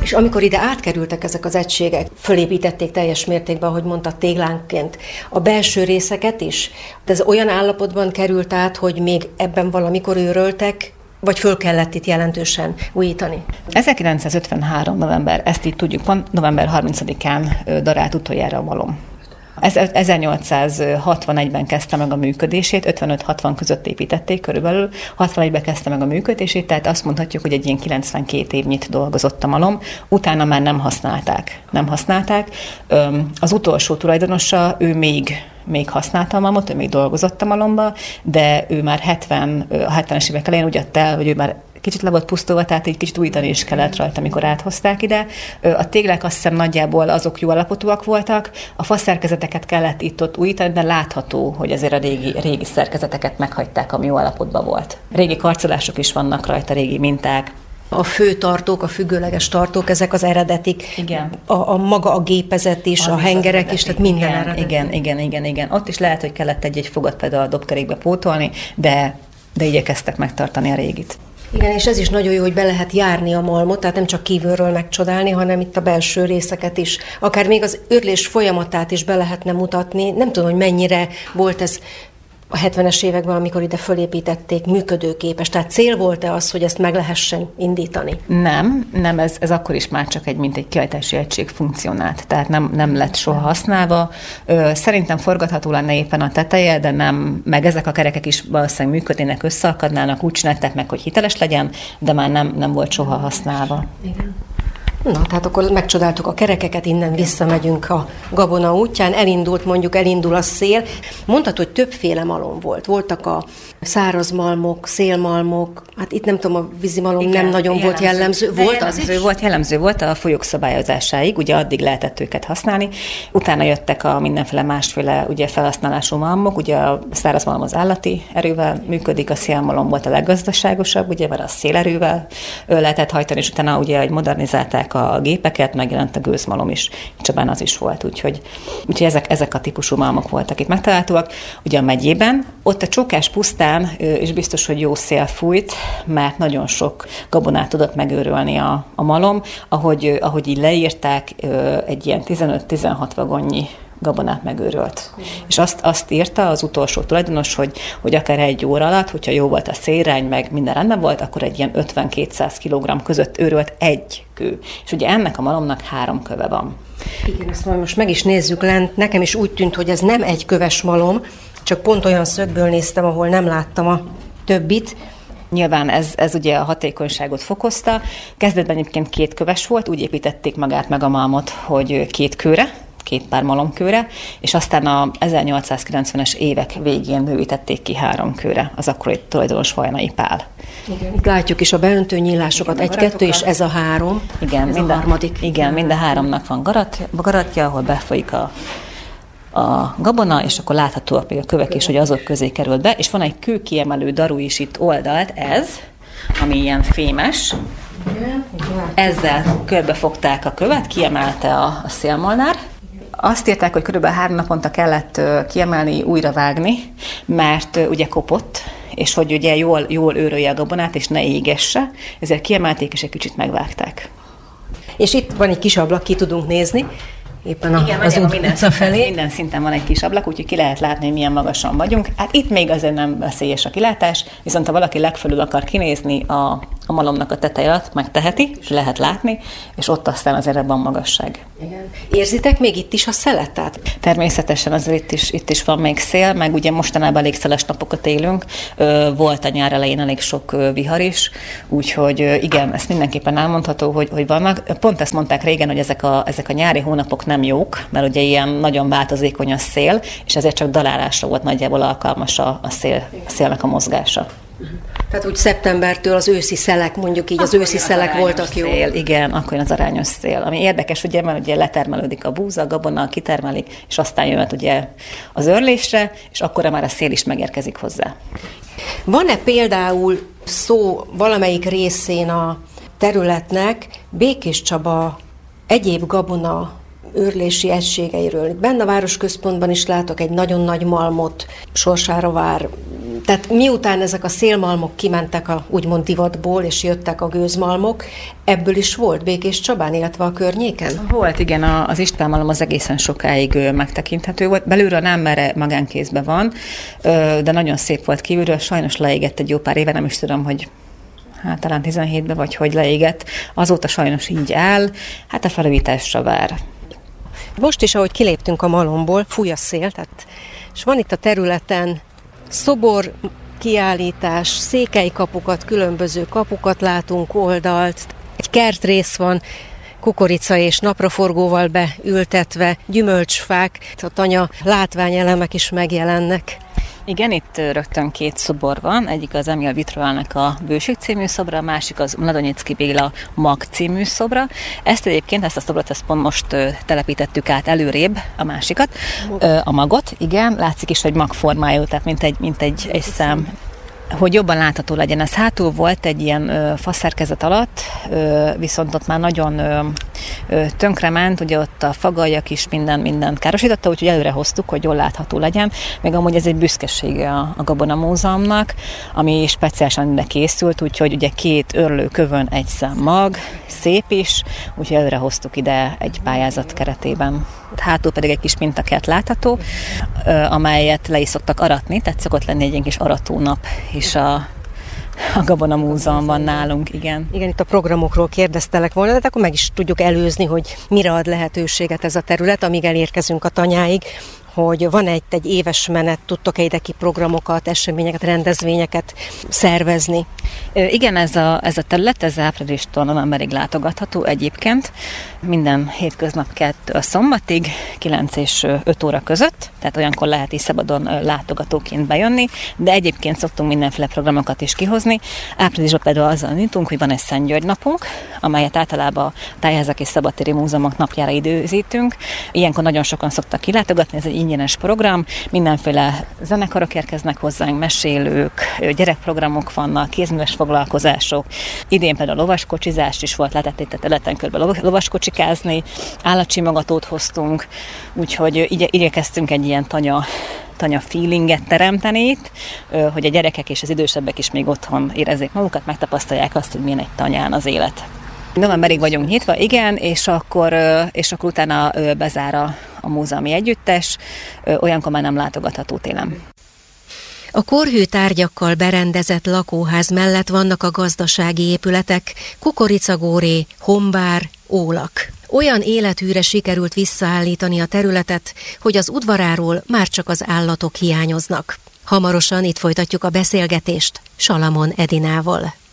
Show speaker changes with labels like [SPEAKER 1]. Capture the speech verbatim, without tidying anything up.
[SPEAKER 1] És amikor ide átkerültek ezek az egységek, fölépítették teljes mértékben, ahogy mondta, téglánként a belső részeket is, de ez olyan állapotban került át, hogy még ebben valamikor őröltek, vagy föl kellett itt jelentősen újítani?
[SPEAKER 2] ezerkilencszázötvenhárom november, ezt így tudjuk, pont november harmincadikán darált utoljára a malom. ezernyolcszázhatvanegyben kezdte meg a működését, ötvenöt-hatvan között építették körülbelül, hatvanegyben kezdte meg a működését, tehát azt mondhatjuk, hogy egy ilyen kilencvenkét évnyit dolgozott a malom, utána már nem használták. Nem használták. Az utolsó tulajdonosa, ő még még használta a malmot, ő még dolgozott a malomba, de ő már hetven, a hetvenes évek elején úgy adta el, hogy ő már kicsit le volt pusztulva, tehát egy kicsit újítani is kellett rajta, amikor áthozták ide. A téglák azt hiszem nagyjából azok jó állapotúak voltak, a faszerkezeteket kellett itt-ott újítani, de látható, hogy azért a régi, régi szerkezeteket meghagyták, ami jó állapotban volt. Régi karcolások is vannak rajta, régi minták.
[SPEAKER 1] A fő tartók, a függőleges tartók, ezek az eredetik.
[SPEAKER 2] Igen.
[SPEAKER 1] A, a maga a gépezet is, az a hengerek is, tehát minden
[SPEAKER 2] igen,
[SPEAKER 1] eredeti.
[SPEAKER 2] Igen, igen, igen, igen. Ott is lehet, hogy kellett egy-egy fogatpedal dobkerékbe pótolni, de, de igyekeztek megtartani a régit.
[SPEAKER 1] Igen, és ez is nagyon jó, hogy be lehet járni a malmot, tehát nem csak kívülről megcsodálni, hanem itt a belső részeket is. Akár még az őrlés folyamatát is be lehetne mutatni. Nem tudom, hogy mennyire volt ez a hetvenes években, amikor ide fölépítették, működőképes. Tehát cél volt-e az, hogy ezt meg lehessen indítani?
[SPEAKER 2] Nem, nem, ez, ez akkor is már csak egy, mint egy kiállítási egység funkcionált, tehát nem, nem lett soha használva. Ö, szerintem forgatható lenne éppen a teteje, de nem, meg ezek a kerekek is valószínűleg működnének, összeakadnának, úgy csinálták meg, hogy hiteles legyen, de már nem, nem volt soha használva.
[SPEAKER 1] Igen. Na, tehát akkor megcsodáltuk a kerekeket, innen visszamegyünk a Gabona útján, elindult mondjuk, elindul a szél. Mondhatod, hogy többféle malom volt. Voltak a szárazmalmok, szélmalmok, hát itt nem tudom, a vízimalom igen, nem nagyon jellemző. Volt jellemző. Volt
[SPEAKER 2] jellemző
[SPEAKER 1] az is?
[SPEAKER 2] Volt, jellemző volt a folyók szabályozásáig, ugye addig lehetett őket használni. Utána jöttek a mindenféle másféle ugye felhasználású malmok, ugye a szárazmalom az állati erővel működik, a szélmalom volt a leggazdaságosabb, ugye, mert a szélerővel lehetett hajtani, és utána ugye, hogy modernizálták a gépeket, megjelent a gőzmalom is, Csabán az is volt, úgyhogy, úgyhogy ezek, ezek a típusú malmok voltak itt megtalálhatóak. Ugye a megyében, ott a Csókás pusztán is biztos, hogy jó szél fújt, mert nagyon sok gabonát tudott megőrölni a, a malom, ahogy, ahogy így leírták, egy ilyen tizenöt-tizenhat vagonnyi gabonát megőrölt. Mm. És azt, azt írta az utolsó tulajdonos, hogy, hogy akár egy óra alatt, hogyha jó volt a szélirány, meg minden rendben volt, akkor egy ilyen ötven-kétszáz kilogramm között őrölt egy kő. És ugye ennek a malomnak három köve van.
[SPEAKER 1] Igen, ezt majd most meg is nézzük lent. Nekem is úgy tűnt, hogy ez nem egy köves malom, csak pont olyan szögből néztem, ahol nem láttam a többit.
[SPEAKER 2] Nyilván ez, ez ugye a hatékonyságot fokozta. Kezdetben egyébként két köves volt, úgy építették magát meg a malmot, hogy két kőre, két pár malomkőre, és aztán a ezernyolcszázkilencvenes évek végén bővítették ki három kőre, az akkori tulajdonos Vajnai Pál.
[SPEAKER 1] Igen, itt látjuk is a beöntő nyílásokat, egy-kettő, és ez a három,
[SPEAKER 2] igen,
[SPEAKER 1] ez
[SPEAKER 2] minden,
[SPEAKER 1] a harmadik.
[SPEAKER 2] Igen, mind a háromnak van garat, garatja, ahol befolyik a, a gabona, és akkor láthatóak még a kövek is, hogy azok közé került be, és van egy kőkiemelő daru is itt oldalt, ez, ami ilyen fémes. Ezzel körbefogták a követ, kiemelte a, a szélmolnár. Azt írták, hogy körülbelül három naponta kellett kiemelni, újra vágni, mert ugye kopott, és hogy ugye jól, jól őrölje a gabonát, és ne égesse, ezért kiemelték, és egy kicsit megvágták.
[SPEAKER 1] És itt van egy kis ablak, ki tudunk nézni, éppen a,
[SPEAKER 2] igen,
[SPEAKER 1] az utca felé.
[SPEAKER 2] Minden szinten van egy kis ablak, úgyhogy ki lehet látni, hogy milyen magasan vagyunk. Hát itt még azért nem veszélyes a kilátás, viszont ha valaki legfelül akar kinézni a, a malomnak a teteje alatt, megteheti, és lehet látni, és ott aztán azért van magasság.
[SPEAKER 1] Igen. Érzitek még itt is a szelet?
[SPEAKER 2] Természetesen azért itt is, itt is van még szél, meg ugye mostanában elég szeles napokat élünk, volt a nyár elején elég sok vihar is, úgyhogy igen, ezt mindenképpen elmondható, hogy, hogy vannak. Pont ezt mondták régen, hogy ezek a, ezek a nyári hónapok nem jók, mert ugye ilyen nagyon változékony a szél, és ezért csak dalálásra volt nagyjából alkalmas a, a, szél, a szélnek a mozgása.
[SPEAKER 1] Tehát úgy szeptembertől az őszi szelek, mondjuk így, az akkor őszi szelek az voltak jó.
[SPEAKER 2] Szél, igen, akkor jön az arányos szél. Ami érdekes, ugye, mert ugye letermelődik a búza, a gabona, kitermelik, és aztán jön ugye az őrlésre, és akkor már a szél is megérkezik hozzá.
[SPEAKER 1] Van-e például szó valamelyik részén a területnek Békés Csaba egyéb gabona őrlési egységeiről? Benne a városközpontban is látok egy nagyon nagy malmot, sorsára vár Tehát miután ezek a szélmalmok kimentek a úgymond divatból, és jöttek a gőzmalmok, ebből is volt Békés Csabán, illetve a környéken?
[SPEAKER 2] Volt, igen, az istvánmalom az egészen sokáig megtekinthető volt. Belülről nem, mert magánkézben van, de nagyon szép volt kívülről, sajnos leégett egy jó pár éve, nem is tudom, hogy hát talán tizenhétben vagy hogy leégett. Azóta sajnos így áll, hát a felújításra vár.
[SPEAKER 1] Most is, ahogy kiléptünk a malomból, fúj a szél, tehát, és van itt a területen szobor, kiállítás, székely kapukat, különböző kapukat látunk, oldalt, egy kertrész van, kukorica és napraforgóval beültetve, gyümölcsfák, a tanya látványelemek is megjelennek.
[SPEAKER 2] Igen, itt rögtön két szobor van, egyik az Emil Vitrovalnak a Bőség című szobra, a másik az Mladonyicki Béla Mag című szobra. Ezt egyébként, ezt a szobrot ezt pont most telepítettük át előrébb, a másikat, a magot, igen, látszik is, hogy magformájú, tehát mint egy, mint egy, egy szám. Hogy jobban látható legyen. Ez hátul volt egy ilyen ö, faszerkezet alatt, ö, viszont ott már nagyon ö, ö, tönkrement, ugye ott a fagajak is minden, mindent károsította, úgyhogy előre hoztuk, hogy jól látható legyen. Még amúgy ez egy büszkesége a, a Gabona Múzeumnak, ami speciálisan ide készült, úgyhogy ugye két örlő kövön egy szám mag, szép is, úgyhogy előre hoztuk ide egy pályázat keretében. Hátul pedig egy kis mintakert látható, amelyet le is szoktak aratni, tehát szokott lenni egy ilyen kis aratónap is a, a Gabona Múzeumban nálunk, igen.
[SPEAKER 1] Igen, itt a programokról kérdeztelek volna, de akkor meg is tudjuk előzni, hogy mire ad lehetőséget ez a terület, amíg elérkezünk a tanyáig, hogy van egy, egy éves menet, tudtok-e ide ki programokat, eseményeket, rendezvényeket szervezni?
[SPEAKER 2] Igen, ez a, ez a terület, ez áprilistól novemberig látogatható egyébként. Minden hétköznap kettő a szombatig, kilenc és öt óra között, tehát olyankor lehet is szabadon látogatóként bejönni, de egyébként szoktunk mindenféle programokat is kihozni. Áprilisban például azzal nyitunk, hogy van egy Szent György napunk, amelyet általában a Tájházak és Szabadtéri Múzeumok napjára időzítünk. Ilyenkor nagyon sokan szoktak kilátogatni, ez egy ingyenes program, mindenféle zenekarok érkeznek hozzánk, mesélők, gyerekprogramok vannak, kézműves foglalkozások. Idén például lovaskocsizást is volt, lehetett itt a területen körben lovaskocsikázni, állatsimogatót hoztunk, úgyhogy igye, igyekeztünk egy ilyen tanya, tanya feelinget teremteni itt, hogy a gyerekek és az idősebbek is még otthon érezzék magukat, megtapasztalják azt, hogy milyen egy tanyán az élet. Novemberig vagyunk nyitva, igen, és akkor, és akkor utána bezár a, a múzeumi együttes, olyankor már nem látogatható télen.
[SPEAKER 1] A korhű tárgyakkal berendezett lakóház mellett vannak a gazdasági épületek, kukoricagóré, hombár, ólak. Olyan élethűre sikerült visszaállítani a területet, hogy az udvaráról már csak az állatok hiányoznak. Hamarosan itt folytatjuk a beszélgetést Salamon Edinával.